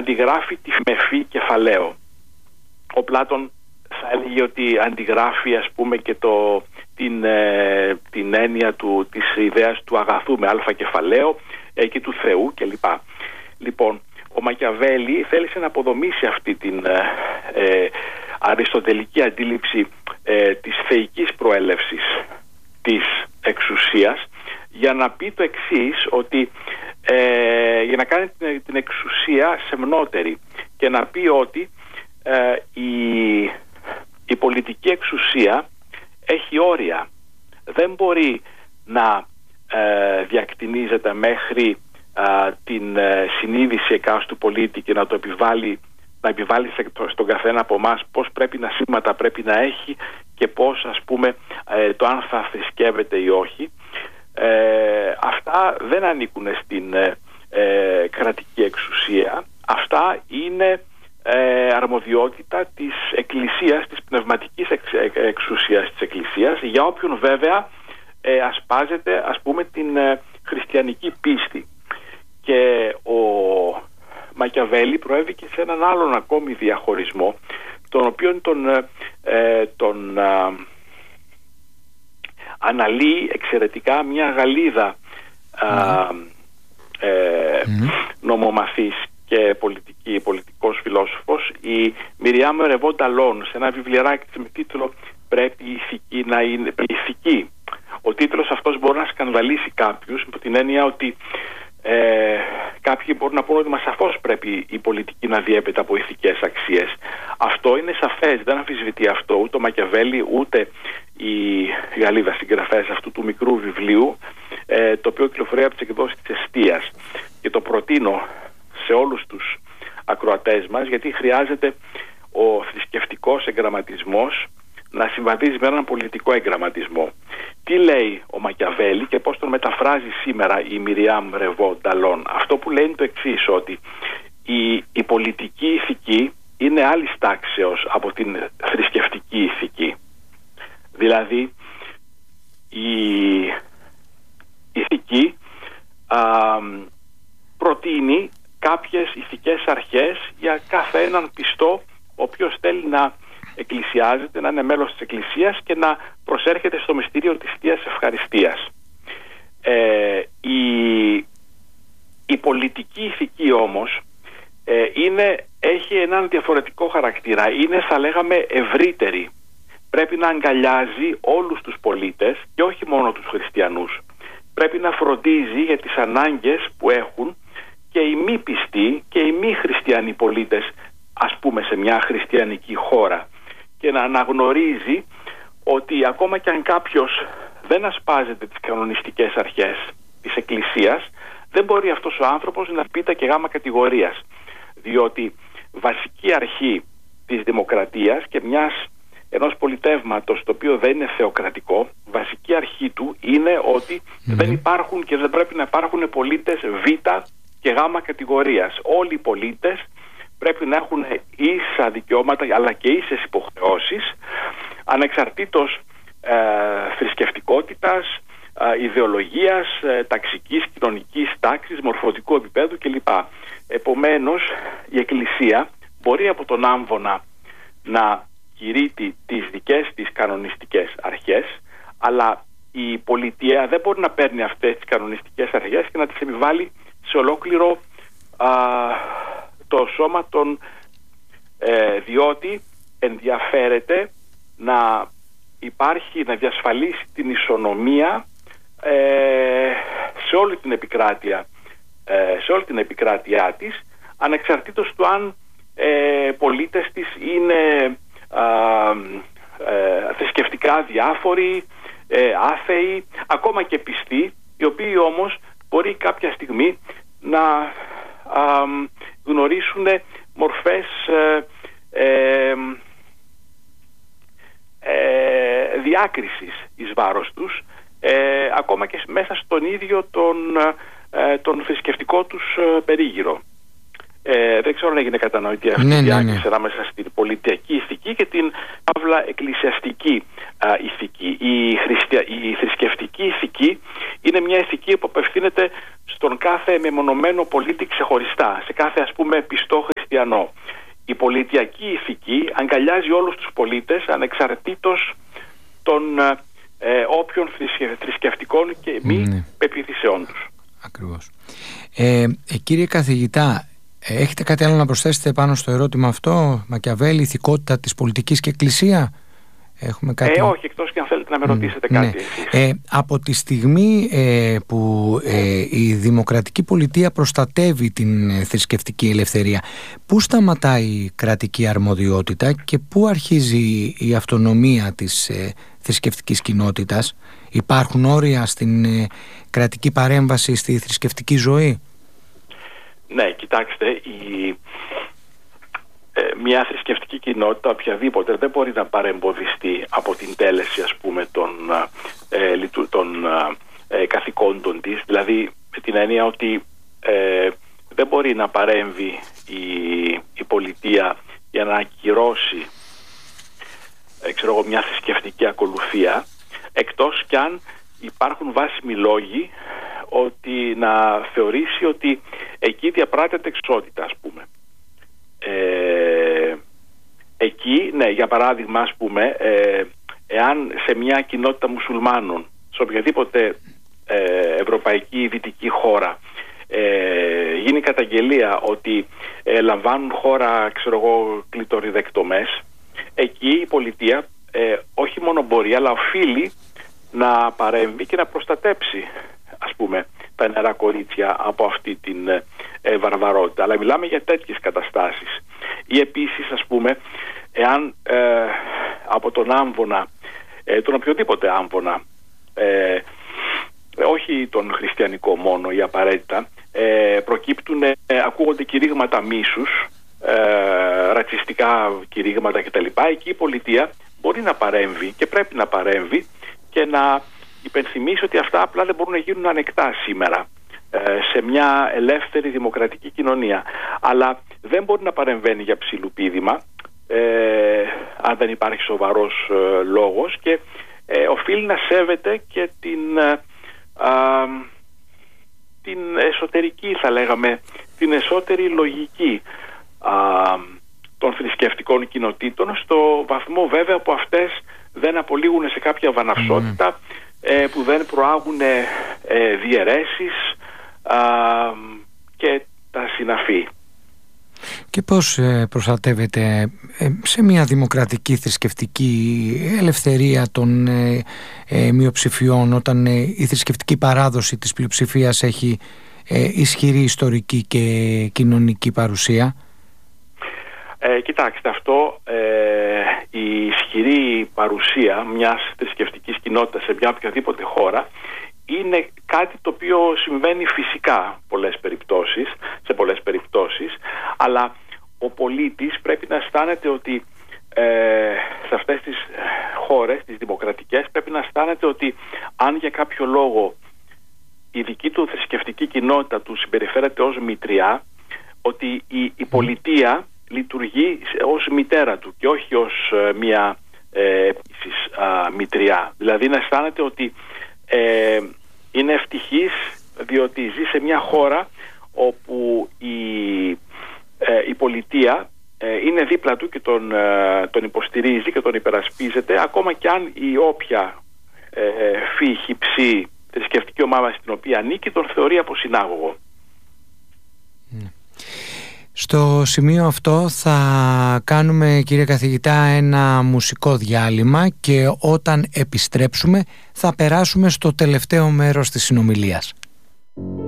αντιγράφει τη μεφή κεφαλαίο. Ο Πλάτων θα έλεγε ότι αντιγράφει, ας πούμε, και την έννοια της ιδέας του αγαθού με αλφα κεφαλαίο και του Θεού κλπ. Λοιπόν, ο Μακιαβέλη θέλησε να αποδομήσει αυτή την αριστοτελική αντίληψη της θεϊκής προέλευσης της εξουσίας, για να πει το εξής, ότι για να κάνει την εξουσία σεμνότερη και να πει ότι η πολιτική εξουσία έχει όρια. Δεν μπορεί να διακτηνίζεται μέχρι την συνείδηση εκάστου πολίτη και να το επιβάλλει, στον καθένα από εμάς πώς πρέπει να σήματα πρέπει να έχει και πώς, ας πούμε, το αν θα θρησκεύεται ή όχι. Αυτά δεν ανήκουν στην κρατική εξουσία. Αυτά είναι αρμοδιότητα της Εκκλησίας, της πνευματικής εξουσίας της Εκκλησίας, για όποιον βέβαια ασπάζεται, ας πούμε, την χριστιανική πίστη. Και ο Μακιαβέλη προέβη και σε έναν άλλον ακόμη διαχωρισμό, τον οποίο τον αναλύει εξαιρετικά μια Γαλλίδα νομομαθής και πολιτικός φιλόσοφος, η Μυριάμ Ρεβό Νταλόν, σε ένα βιβλιαράκι με τίτλο «Πρέπει η ηθική να είναι ηθική». Ο τίτλος αυτός μπορεί να σκανδαλίσει κάποιους, υπό την έννοια ότι κάποιοι μπορούν να πούνε ότι σαφώς πρέπει η πολιτική να διέπεται από ηθικές αξίες. Αυτό είναι σαφές, δεν αμφισβητεί αυτό ούτε ο Μακιαβέλη ούτε η Γαλλίδα συγγραφέας αυτού του μικρού βιβλίου, το οποίο κυκλοφορεί από τις εκδόσεις της Εστίας, και το προτείνω σε όλους τους ακροατές μας, γιατί χρειάζεται ο θρησκευτικός εγγραμματισμός να συμβαδίζει με έναν πολιτικό εγγραμματισμό. Τι λέει ο Μακιαβέλη και πώς τον μεταφράζει σήμερα η Μυριάμ Ρεβό Νταλόν? Αυτό που λέει είναι το εξής, ότι η πολιτική ηθική είναι άλλης τάξεως από την θρησκευτική ηθική. Δηλαδή η ηθική προτείνει κάποιες ηθικές αρχές για κάθε έναν πιστό, ο οποίος θέλει να εκκλησιάζεται, να είναι μέλος της Εκκλησίας και να προσέρχεται στο μυστήριο της Θείας Ευχαριστίας. Η πολιτική ηθική όμως έχει έναν διαφορετικό χαρακτήρα. Είναι, θα λέγαμε, ευρύτερη. Πρέπει να αγκαλιάζει όλους τους πολίτες και όχι μόνο τους χριστιανούς. Πρέπει να φροντίζει για τις ανάγκες που έχουν και οι μη πιστοί και οι μη χριστιανοί πολίτες, ας πούμε, σε μια χριστιανική χώρα, και να αναγνωρίζει ότι ακόμα και αν κάποιος δεν ασπάζεται τις κανονιστικές αρχές της Εκκλησίας, δεν μπορεί αυτός ο άνθρωπος να πει και γάμα κατηγορίας, διότι βασική αρχή της δημοκρατίας και ενός πολιτεύματος το οποίο δεν είναι θεοκρατικό, βασική αρχή του είναι ότι δεν υπάρχουν και δεν πρέπει να υπάρχουν πολίτες β και γ κατηγορίας. Όλοι οι πολίτες πρέπει να έχουν ίσα δικαιώματα αλλά και ίσες υποχρεώσεις, ανεξαρτήτως θρησκευτικότητας, ιδεολογίας, ταξικής, κοινωνικής τάξης, μορφωτικού επίπεδου κλπ. Επομένως, η Εκκλησία μπορεί από τον άμβονα να κηρύττει τις δικές της κανονιστικές αρχές, αλλά η πολιτεία δεν μπορεί να παίρνει αυτές τις κανονιστικές αρχές και να τις επιβάλλει σε ολόκληρο το σώμα των, διότι ενδιαφέρεται να διασφαλίσει την ισονομία σε όλη την επικράτειά της, ανεξαρτήτως του αν πολίτες της είναι θρησκευτικά διάφοροι, άθεοι, ακόμα και πιστοί, οι οποίοι όμως μπορεί κάποια στιγμή να γνωρίσουν μορφές διάκρισης εις βάρος τους, ακόμα και μέσα στον ίδιο τον θρησκευτικό τους περίγυρο. Δεν ξέρω αν έγινε κατανοητή αυτή η διάκριση ανάμεσα στην πολιτιακή ηθική και την παύλα εκκλησιαστική ηθική. Η θρησκευτική ηθική είναι μια ηθική που απευθύνεται στον κάθε μεμονωμένο πολίτη ξεχωριστά, σε κάθε, ας πούμε, πιστό χριστιανό. Η πολιτιακή ηθική αγκαλιάζει όλους τους πολίτες ανεξαρτήτως των όποιων θρησκευτικών και μη πεποιθήσεών τους. Ακριβώς. Κύριε καθηγητά, έχετε κάτι άλλο να προσθέσετε πάνω στο ερώτημα αυτό? Μακιαβέλη, ηθικότητα της πολιτικής και εκκλησία? Έχουμε κάτι... όχι, εκτός και αν θέλετε να με ρωτήσετε κάτι. Από τη στιγμή που η δημοκρατική πολιτεία προστατεύει την θρησκευτική ελευθερία, πού σταματάει η κρατική αρμοδιότητα και πού αρχίζει η αυτονομία της θρησκευτικής κοινότητας? Υπάρχουν όρια στην κρατική παρέμβαση στη θρησκευτική ζωή? Ναι, κοιτάξτε, μια θρησκευτική κοινότητα οποιαδήποτε δεν μπορεί να παρεμποδιστεί από την τέλεση, ας πούμε, των καθηκόντων της, δηλαδή με την έννοια ότι δεν μπορεί να παρέμβει η πολιτεία για να ακυρώσει μια θρησκευτική ακολουθία, εκτός κι αν υπάρχουν βάσιμοι λόγοι ότι να θεωρήσει ότι εκεί διαπράττεται εξότητα, ας πούμε. Εκεί, ναι, για παράδειγμα, ας πούμε, εάν σε μια κοινότητα μουσουλμάνων, σε οποιαδήποτε ευρωπαϊκή ή δυτική χώρα, γίνει καταγγελία ότι λαμβάνουν χώρα, κλειτοριδεκτομές, εκεί η πολιτεία όχι μόνο μπορεί, αλλά οφείλει να παρέμβει και να προστατέψει, ας πούμε, τα νεαρά κορίτσια από αυτή την βαρβαρότητα. Αλλά μιλάμε για τέτοιες καταστάσεις. Ή επίσης, ας πούμε, εάν από τον άμβονα, τον οποιοδήποτε άμβονα, όχι τον χριστιανικό μόνο ή απαραίτητα, ακούγονται κηρύγματα μίσους, ρατσιστικά κηρύγματα κτλ. Εκεί η πολιτεία μπορεί να παρέμβει και πρέπει να παρέμβει και να υπενθυμίσει ότι αυτά απλά δεν μπορούν να γίνουν ανεκτά σήμερα σε μια ελεύθερη δημοκρατική κοινωνία. Αλλά δεν μπορεί να παρεμβαίνει για ψιλοπίδημα αν δεν υπάρχει σοβαρός λόγος, και οφείλει να σέβεται και την εσωτερική, θα λέγαμε, την εσωτερική λογική των θρησκευτικών κοινοτήτων, στο βαθμό βέβαια που αυτές δεν απολύγουν σε κάποια βαναυσότητα, που δεν προάγουν διαιρέσεις και τα συναφή. Και πώς προστατεύεται σε μια δημοκρατική θρησκευτική ελευθερία των μειοψηφιών, όταν η θρησκευτική παράδοση της πλειοψηφίας έχει ισχυρή ιστορική και κοινωνική παρουσία? Κοιτάξτε, αυτό, η ισχυρή παρουσία μιας θρησκευτικής κοινότητας σε μια οποιαδήποτε χώρα είναι κάτι το οποίο συμβαίνει φυσικά σε πολλές περιπτώσεις, αλλά ο πολίτης πρέπει να αισθάνεται ότι σε αυτές τις χώρες, τις δημοκρατικές, πρέπει να αισθάνεται ότι αν για κάποιο λόγο η δική του θρησκευτική κοινότητα του συμπεριφέρεται ως μητριά, ότι η πολιτεία λειτουργεί ως μητέρα του και όχι ως μια επίσης μητριά. Δηλαδή να αισθάνεται ότι είναι ευτυχής διότι ζει σε μια χώρα όπου η πολιτεία είναι δίπλα του και τον υποστηρίζει και τον υπερασπίζεται, ακόμα και αν η όποια φύχη, ψή, θρησκευτική ομάδα στην οποία ανήκει τον θεωρεί αποσυνάγωγο. Στο σημείο αυτό θα κάνουμε, κύριε καθηγητά, ένα μουσικό διάλειμμα και όταν επιστρέψουμε θα περάσουμε στο τελευταίο μέρος της συνομιλίας.